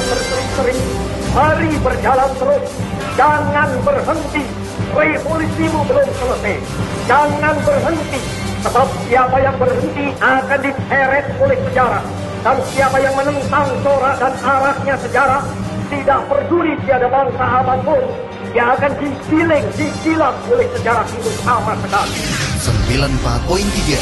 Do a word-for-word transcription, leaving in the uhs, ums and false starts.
berseri-seri. Mari berjalan terus, jangan berhenti. Revolusimu belum selesai, jangan berhenti. Sebab siapa yang berhenti akan diseret oleh sejarah. Dan siapa yang menentang corak dan arahnya sejarah, tidak peduli tiada bangsa apapun, dia akan digiling, digilas oleh sejarah itu sama sekali. sembilan puluh empat koma tiga